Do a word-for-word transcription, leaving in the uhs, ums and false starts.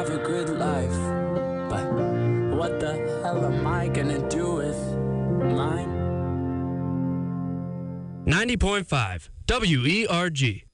live a good life. But what the hell am I gonna do with mine? ninety point five W E R G.